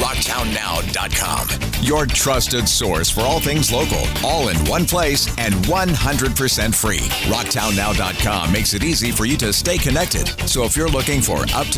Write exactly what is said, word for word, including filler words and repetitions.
rocktown now dot com. Your trusted source for all things local, all in one place and one hundred percent free. rocktown now dot com makes it easy for you to stay connected. So if you're looking for up to